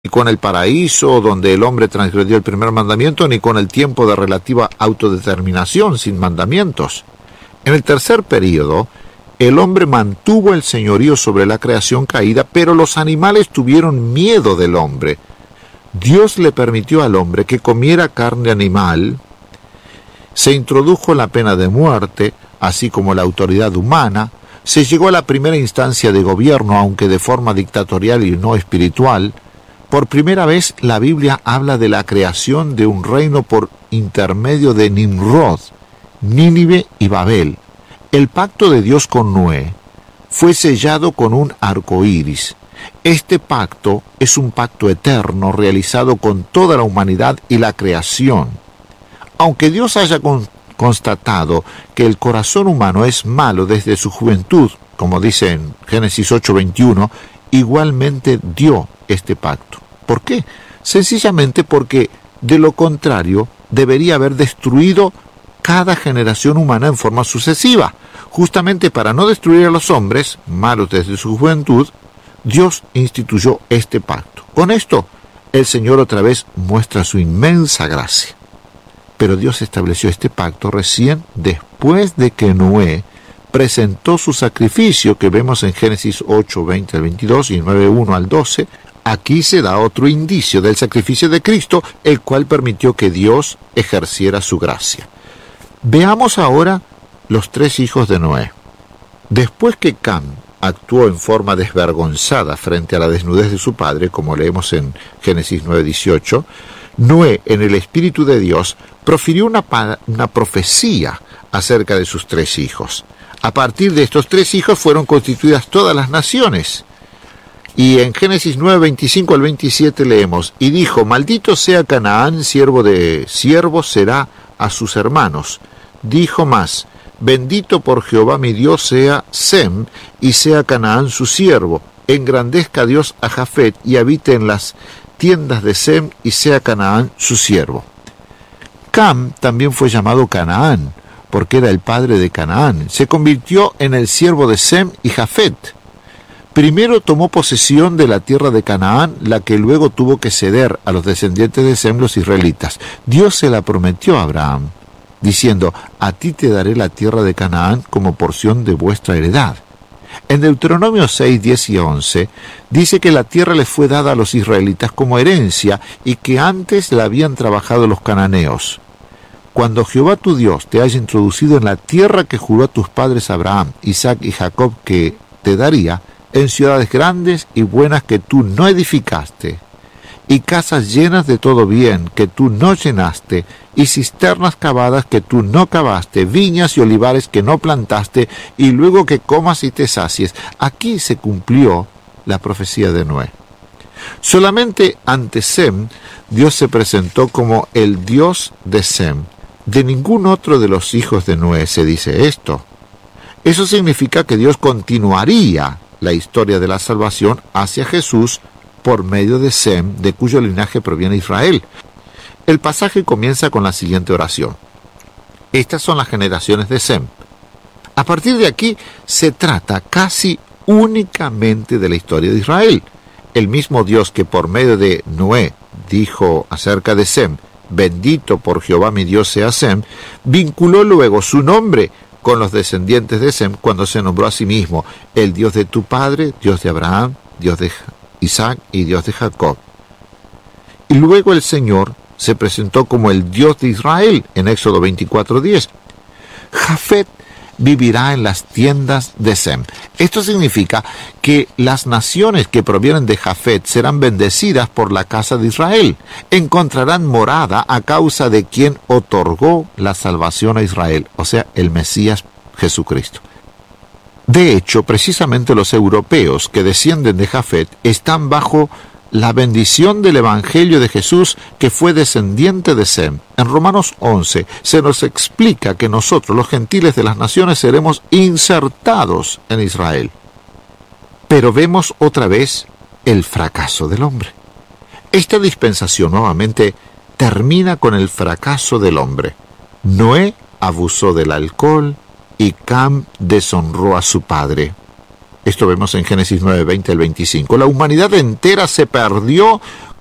ni con el paraíso, donde el hombre transgredió el primer mandamiento, ni con el tiempo de relativa autodeterminación sin mandamientos. En el tercer período, el hombre mantuvo el señorío sobre la creación caída, pero los animales tuvieron miedo del hombre. Dios le permitió al hombre que comiera carne animal, se introdujo la pena de muerte, así como la autoridad humana, se llegó a la primera instancia de gobierno, aunque de forma dictatorial y no espiritual. Por primera vez la Biblia habla de la creación de un reino por intermedio de Nimrod, Nínive y Babel. El pacto de Dios con Noé fue sellado con un arco iris. Este pacto es un pacto eterno realizado con toda la humanidad y la creación. Aunque Dios haya constatado que el corazón humano es malo desde su juventud, como dice en Génesis 8:21, igualmente dio este pacto. ¿Por qué? Sencillamente porque, de lo contrario, debería haber destruido cada generación humana en forma sucesiva. Justamente para no destruir a los hombres, malos desde su juventud, Dios instituyó este pacto. Con esto, el Señor otra vez muestra su inmensa gracia. Pero Dios estableció este pacto recién después de que Noé presentó su sacrificio, que vemos en Génesis 8:20 al 22 y 9:1 al 12. Aquí se da otro indicio del sacrificio de Cristo, el cual permitió que Dios ejerciera su gracia. Veamos ahora los 3 hijos de Noé. Después que Cam actuó en forma desvergonzada frente a la desnudez de su padre, como leemos en Génesis 9:18, Noé, en el Espíritu de Dios, profirió una profecía acerca de sus 3 hijos. A partir de estos 3 hijos fueron constituidas todas las naciones. Y en Génesis 9:25 al 27 leemos: y dijo, maldito sea Canaán, siervo de siervos será a sus hermanos. Dijo más, bendito por Jehová mi Dios sea Sem, y sea Canaán su siervo. Engrandezca Dios a Jafet, y habite en las tiendas de Sem, y sea Canaán su siervo. Cam también fue llamado Canaán, porque era el padre de Canaán. Se convirtió en el siervo de Sem y Jafet. Primero tomó posesión de la tierra de Canaán, la que luego tuvo que ceder a los descendientes de Sem, los israelitas. Dios se la prometió a Abraham, diciendo, a ti te daré la tierra de Canaán como porción de vuestra heredad. En Deuteronomio 6, 10 y 11, dice que la tierra les fue dada a los israelitas como herencia y que antes la habían trabajado los cananeos. Cuando Jehová tu Dios te haya introducido en la tierra que juró a tus padres Abraham, Isaac y Jacob que te daría, en ciudades grandes y buenas que tú no edificaste, y casas llenas de todo bien que tú no llenaste, y cisternas cavadas que tú no cavaste, viñas y olivares que no plantaste, y luego que comas y te sacies. Aquí se cumplió la profecía de Noé. Solamente ante Sem, Dios se presentó como el Dios de Sem. De ningún otro de los hijos de Noé se dice esto. Eso significa que Dios continuaría la historia de la salvación hacia Jesús por medio de Sem, de cuyo linaje proviene Israel. El pasaje comienza con la siguiente oración. Estas son las generaciones de Sem. A partir de aquí se trata casi únicamente de la historia de Israel. El mismo Dios que por medio de Noé dijo acerca de Sem, bendito por Jehová mi Dios sea Sem, vinculó luego su nombre con los descendientes de Sem cuando se nombró a sí mismo el Dios de tu padre, Dios de Abraham, Dios de Isaac y Dios de Jacob. Y luego el Señor se presentó como el Dios de Israel en Éxodo 24:10. Jafet vivirá en las tiendas de Sem. Esto significa que las naciones que provienen de Jafet serán bendecidas por la casa de Israel. Encontrarán morada a causa de quien otorgó la salvación a Israel, o sea, el Mesías Jesucristo. De hecho, precisamente los europeos que descienden de Jafet están bajo la bendición del Evangelio de Jesús, que fue descendiente de Sem. En Romanos 11 se nos explica que nosotros, los gentiles de las naciones, seremos insertados en Israel. Pero vemos otra vez el fracaso del hombre. Esta dispensación nuevamente termina con el fracaso del hombre. Noé abusó del alcohol y Cam deshonró a su padre. Esto vemos en Génesis 9:20 al 25. La humanidad entera se perdió